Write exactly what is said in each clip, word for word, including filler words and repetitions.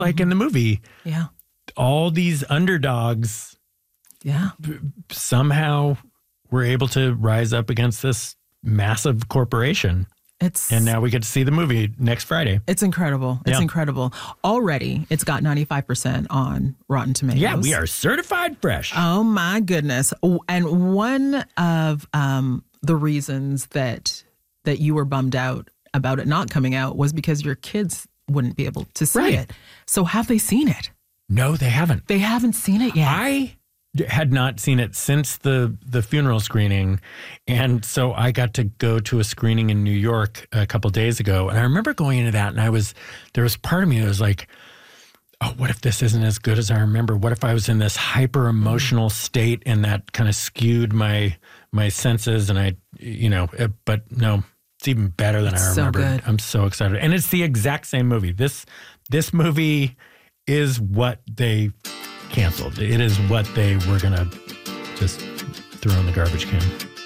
like mm-hmm. in the movie. Yeah. All these underdogs yeah. somehow were able to rise up against this massive corporation. It's and now we get to see the movie next Friday. It's incredible. It's yeah. incredible. Already, it's got ninety-five percent on Rotten Tomatoes. Yeah, we are certified fresh. Oh, my goodness. And one of um, the reasons that that you were bummed out about it not coming out was because your kids wouldn't be able to see right. it. So have they seen it? No, they haven't. They haven't seen it yet. I had not seen it since the, the funeral screening. And so I got to go to a screening in New York a couple of days ago. And I remember going into that and I was, there was part of me that was like, oh, what if this isn't as good as I remember? What if I was in this hyper emotional state and that kind of skewed my, my senses? And I, you know, but no, it's even better than it's I remember. So good. I'm so excited. And it's the exact same movie. This, this movie is what they canceled. It is what they were going to just throw in the garbage can.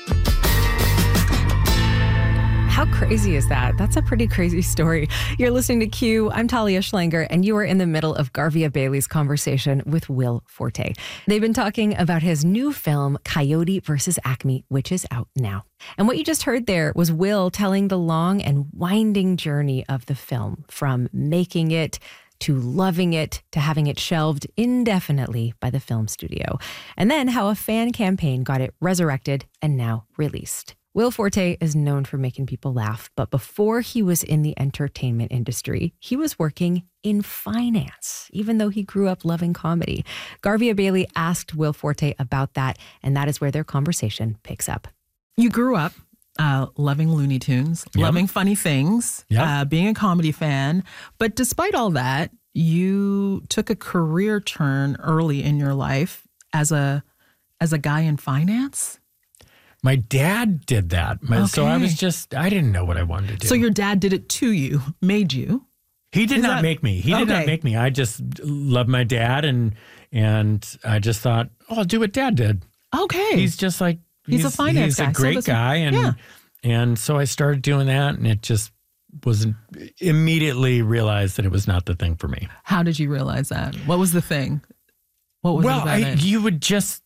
How crazy is that? That's a pretty crazy story. You're listening to Q. I'm Talia Schlanger, and you are in the middle of Garvia Bailey's conversation with Will Forte. They've been talking about his new film, Coyote versus Acme, which is out now. And what you just heard there was Will telling the long and winding journey of the film, from making it to loving it, to having it shelved indefinitely by the film studio. And then how a fan campaign got it resurrected and now released. Will Forte is known for making people laugh, but before he was in the entertainment industry, he was working in finance, even though he grew up loving comedy. Garvia Bailey asked Will Forte about that, and that is where their conversation picks up. You grew up Uh, loving Looney Tunes, yep. loving funny things, yep. uh, being a comedy fan. But despite all that, you took a career turn early in your life as a as a guy in finance. My dad did that. My, okay. So I was just, I didn't know what I wanted to do. So your dad did it to you, made you. He did Is not that, make me. He did okay. not make me. I just loved my dad and and I just thought, oh, I'll do what dad did. Okay. He's just like, He's, he's a finance he's guy. He's a great so guy. And, yeah. and so I started doing that and it just was immediately realized that it was not the thing for me. How did you realize that? What was the thing? What was well, it about I, it? you would just,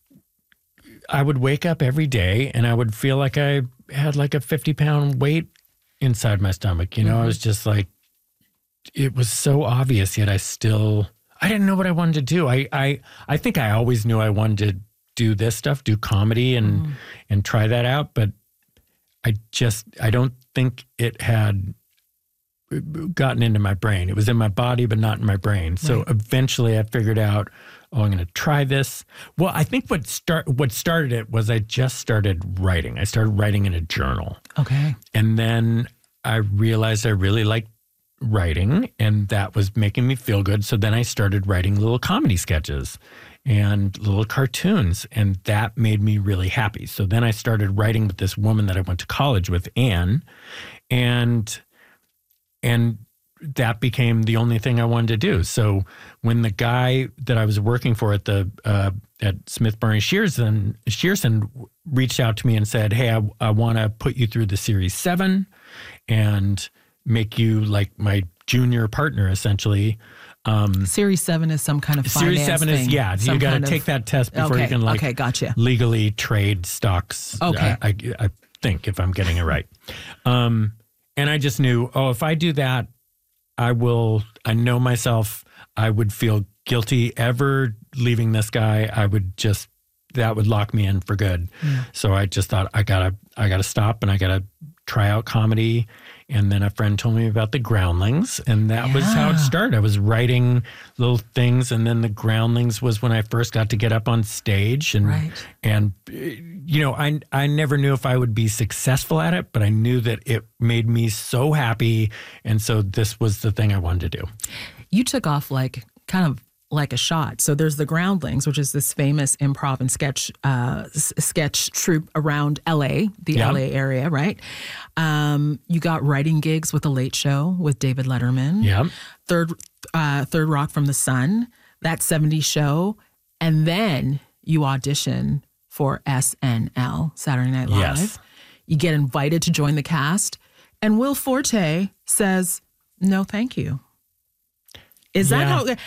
I would wake up every day and I would feel like I had like a fifty pound weight inside my stomach. You know, mm-hmm. I was just like, it was so obvious, yet I still, I didn't know what I wanted to do. I, I, I think I always knew I wanted to do this stuff, do comedy and, mm. and try that out. But I just, I don't think it had gotten into my brain. It was in my body, but not in my brain. So right. eventually I figured out, oh, I'm going to try this. Well, I think what start what started it was I just started writing. I started writing in a journal. Okay. And then I realized I really liked writing and that was making me feel good. So then I started writing little comedy sketches and little cartoons, and that made me really happy. So then I started writing with this woman that I went to college with, Anne, and and that became the only thing I wanted to do. So when the guy that I was working for at the uh, at Smith Barney Shearson Shearson reached out to me and said, "Hey, I, I want to put you through the Series Seven and make you like my junior partner, essentially." Um, Series seven is some kind of finance Series seven thing. is, yeah, some you got to kind take of, that test before okay, you can like okay, gotcha. legally trade stocks. Okay. I, I, I think, if I'm getting it right. Um, and I just knew, oh, if I do that, I will, I know myself, I would feel guilty ever leaving this guy. I would just, that would lock me in for good. Yeah. So I just thought, I gotta, I gotta stop and I gotta try out comedy. And then a friend told me about the Groundlings, and that yeah. was how it started. I was writing little things, and then the Groundlings was when I first got to get up on stage. And, right. and you know, I I never knew if I would be successful at it, but I knew that it made me so happy, and so this was the thing I wanted to do. You took off like kind of like a shot. So there's the Groundlings, which is this famous improv and sketch uh, s- sketch troupe around L A, the yeah. L A area, right? Um, you got writing gigs with The Late Show with David Letterman. Yeah. Third, uh, Third Rock from the Sun, that seventies show. And then you audition for S N L, Saturday Night Live. Yes. You get invited to join the cast. And Will Forte says, no, thank you. Is that yeah. how,